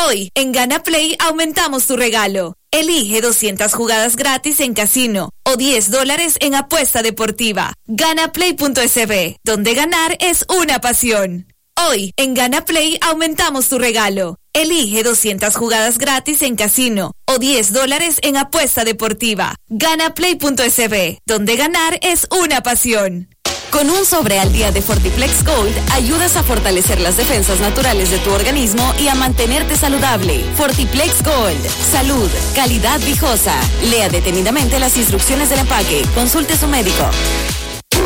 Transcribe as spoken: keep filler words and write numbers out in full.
Hoy, en Gana Play, aumentamos tu regalo. Elige doscientas jugadas gratis en casino o diez dólares en apuesta deportiva. Ganaplay punto es be, donde ganar es una pasión. Hoy, en Gana Play, aumentamos tu regalo. Elige doscientas jugadas gratis en casino o diez dólares en apuesta deportiva. Ganaplay punto es be, donde ganar es una pasión. Con un sobre al día de Fortiplex Gold, ayudas a fortalecer las defensas naturales de tu organismo y a mantenerte saludable. Fortiplex Gold. Salud, calidad viejosa. Lea detenidamente las instrucciones del empaque. Consulte a su médico.